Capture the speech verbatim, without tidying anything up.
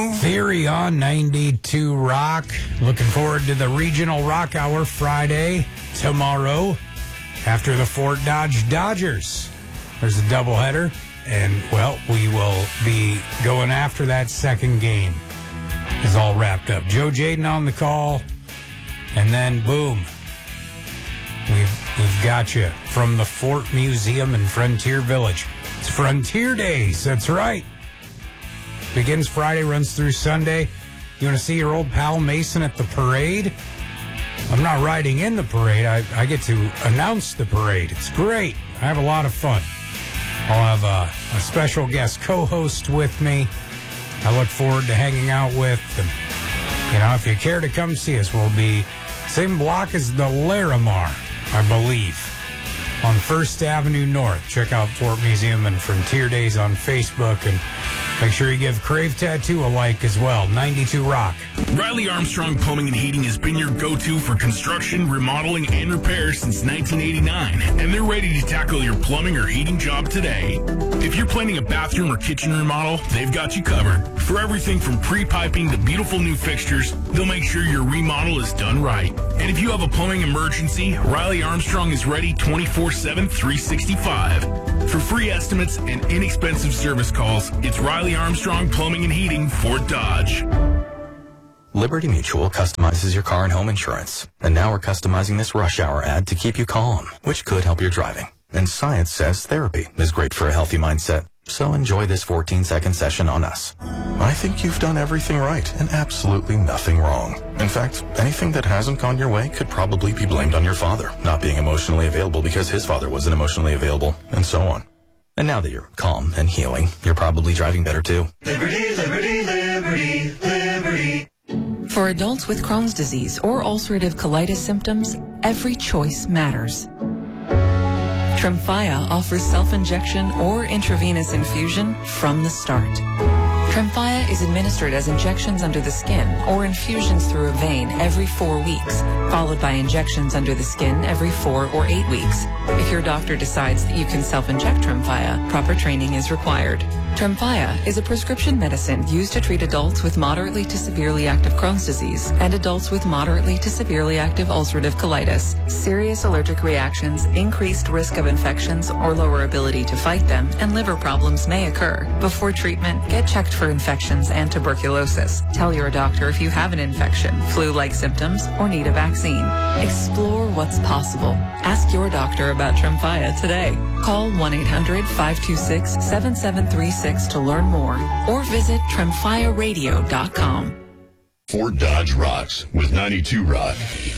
Theory on ninety-two Rock. Looking forward to the Regional Rock Hour Friday, tomorrow, after the Fort Dodge Dodgers. There's a doubleheader, and, well, we will be going after that second game. Is all wrapped up. Joe Jaden on the call, and then, boom, we've, we've got you from the Fort Museum in Frontier Village. It's Frontier Days, that's right. Begins Friday, runs through Sunday. You want to see your old pal Mason at the parade? I'm not riding in the parade. I, I get to announce the parade. It's great. I have a lot of fun. I'll have a, a special guest co-host with me I look forward to hanging out with. And, you know, if you care to come see us, we'll be same block as the Larimar, I believe, on First Avenue North. Check out Fort Museum and Frontier Days on Facebook, and make sure you give Crave Tattoo a like as well. ninety-two Rock. Riley Armstrong Plumbing and Heating has been your go-to for construction, remodeling, and repairs since nineteen eighty-nine, and they're ready to tackle your plumbing or heating job today. If you're planning a bathroom or kitchen remodel, they've got you covered. For everything from pre-piping to beautiful new fixtures, they'll make sure your remodel is done right. And if you have a plumbing emergency, Riley Armstrong is ready twenty-four seven, three sixty-five. For free estimates and inexpensive service calls, it's Riley Armstrong Plumbing and Heating, Fort Dodge. Liberty Mutual customizes your car and home insurance. And now we're customizing this rush hour ad to keep you calm, which could help your driving. And science says therapy is great for a healthy mindset. So enjoy this fourteen second session on us. I think you've done everything right and absolutely nothing wrong. In fact, anything that hasn't gone your way could probably be blamed on your father not being emotionally available because his father wasn't emotionally available, and so on. And now that you're calm and healing, you're probably driving better too. Liberty, liberty, liberty, liberty. For adults with Crohn's disease or ulcerative colitis symptoms, every choice matters. Tremfya offers self-injection or intravenous infusion from the start. Tremfya is administered as injections under the skin or infusions through a vein every four weeks, followed by injections under the skin every four or eight weeks. If your doctor decides that you can self-inject Tremfya, proper training is required. Tremfya is a prescription medicine used to treat adults with moderately to severely active Crohn's disease and adults with moderately to severely active ulcerative colitis. Serious allergic reactions, increased risk of infections or lower ability to fight them, and liver problems may occur. Before treatment, get checked for infections and tuberculosis. Tell your doctor if you have an infection, flu-like symptoms, or need a vaccine. Explore what's possible. Ask your doctor about Tremfya today. Call one eight hundred, five two six, seven seven three six to learn more, or visit tremfya radio dot com. Fort Dodge rocks with ninety-two Rock.